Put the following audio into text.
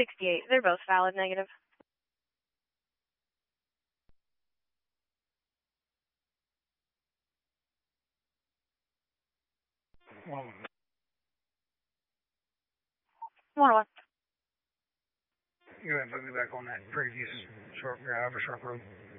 68. They're both valid negative. Well, 101. you have to put me back on that previous short road.